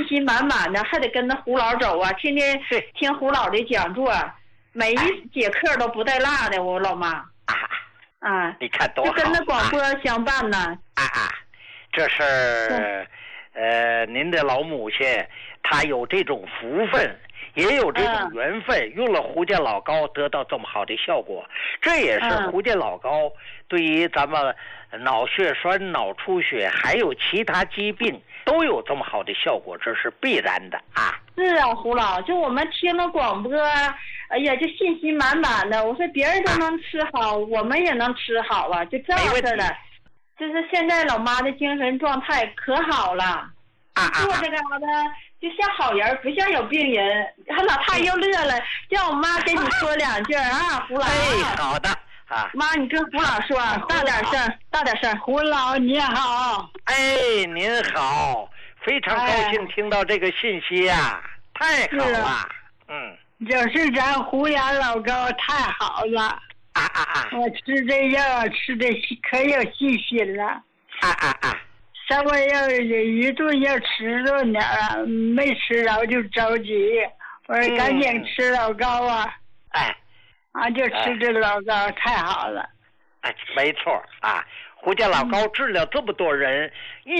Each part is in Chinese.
信心满满的，还得跟着胡老走啊，天天听胡老的讲座，每一节课都不带落的。我老妈啊， 你看多好， 就跟着广播相伴呢。 这是您的老母亲，她有这种福分，也有这种缘分，用了胡家老膏得到这么好的效果，这也是胡家老膏对于咱们脑血栓、脑出血还有其他疾病都有这么好的效果，这是必然的啊。 是啊，胡老，就我们听了广播，哎呀，就信心满满的。我说别人都能吃好，我们也能吃好啊，就这样式的。就是现在老妈的精神状态可好了，坐这嘎达就像好人，不像有病人。他老太又乐了，叫我妈跟你说两句啊，胡老。 好的啊。 妈，你跟胡老说，大点声，大点声。 胡老你好。 您好，非常高兴听到这个信息呀，太好了。 就是咱胡家老膏太好了。我吃这药吃的可有信心了。稍微要一顿要吃着点没吃着就着急，我说赶紧吃老膏啊。就吃这老膏太好了。 没错啊，胡家老膏治疗这么多人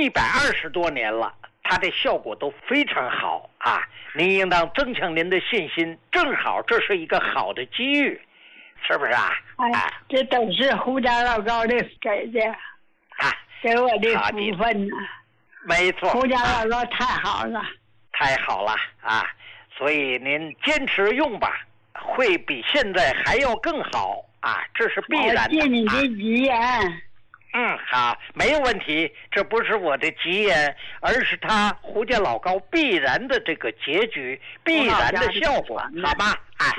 120多年了，它的效果都非常好啊！您应当增强您的信心，正好这是一个好的机遇，是不是啊？ 这都是胡家老膏的给的，给我的福分呢。 没错， 胡家老膏太好了， 太好了啊！所以您坚持用吧，会比现在还要更好啊！这是必然的。 谢你的吉言。 好，没有问题。这不是我的吉言，而是他胡家老膏必然的这个结局，必然的效果，好吧？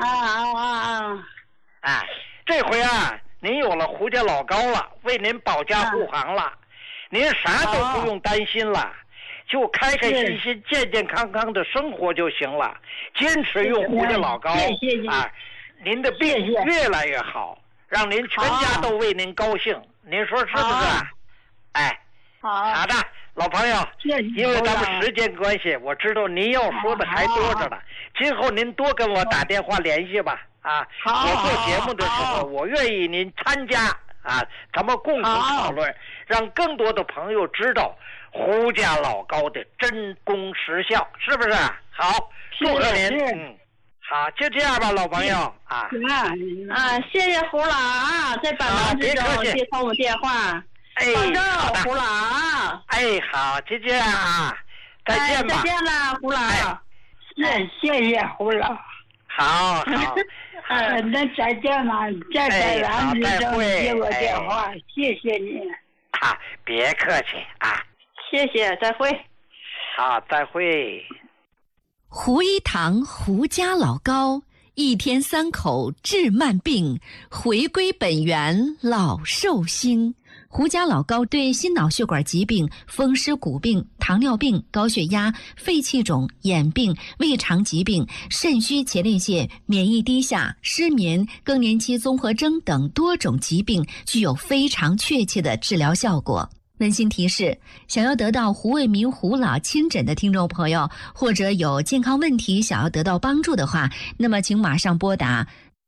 这回啊，您有了胡家老膏了，为您保驾护航了，您啥都不用担心了，就开开心心、健健康康的生活就行了。坚持用胡家老膏，您的病越来越好，让您全家都为您高兴。您说是不是？好的，老朋友，因为咱们时间关系，我知道您要说的还多着呢，今后您多跟我打电话联系吧。我做节目的时候，我愿意您参加咱们共同讨论，让更多的朋友知道胡家老膏的真功实效，是不是？好，祝贺您。好，就这样吧，老朋友谢谢胡老在百忙之中接通我电话。保重，胡老。 好，就这样再见吧。 再见了，胡老。 谢谢胡老。 好， 那再见吧，在百忙之中接我电话，谢谢你。 别客气谢谢，再会。 好，再会。 胡一堂胡家老膏，1天3口治慢病，回归本源老寿星。胡家老膏对心脑血管疾病、风湿骨病、糖尿病、高血压、肺气肿、眼病、胃肠疾病、肾虚前列腺、免疫低下、失眠、更年期综合征等多种疾病具有非常确切的治疗效果。温馨提示，想要得到胡卫民胡老亲诊的听众朋友，或者有健康问题想要得到帮助的话，那么请马上拨打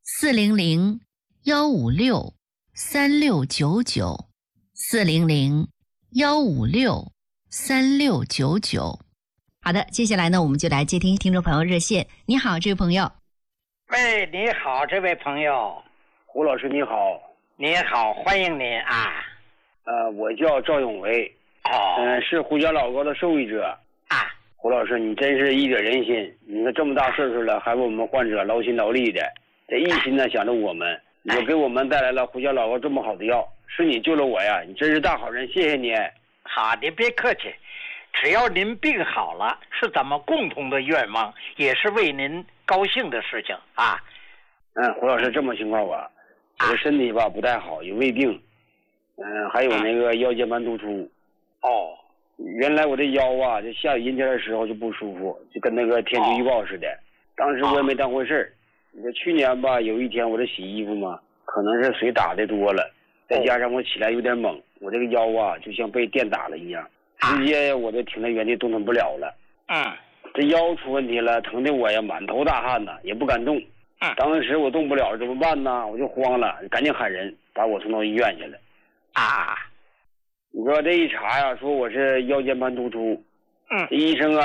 400-156-3699，400-156-3699。好的，接下来呢，我们就来接听众朋友热线。你好，这位朋友。 你好，这位朋友。 胡老师你好。 你好，欢迎您我叫赵永维，是胡家老膏的受益者。胡老师，你真是一者人心，你看这么大岁数了，还为我们患者劳心劳力的，这一心呢想着我们，你给我们带来了胡家老膏这么好的药，是你救了我呀，你真是大好人，谢谢你。 好，您别客气，只要您病好了，是咱们共同的愿望，也是为您高兴的事情胡老师，这么情况我的身体吧不太好，有胃病。还有那个腰间盘突出。原来我这腰就下雨阴天的时候就不舒服，就跟那个天气预报似的。当时我也没当回事儿。你说去年吧，有一天我这洗衣服嘛，可能是水打的多了，再加上我起来有点猛，我这个腰就像被电打了一样，直接我就停在原地动弹不了了。 这腰出问题了，疼的我呀满头大汗呐，也不敢动。当时我动不了，怎么办呢？我就慌了，赶紧喊人把我送到医院去了。你说这一查呀，说我是腰间盘突出。医生啊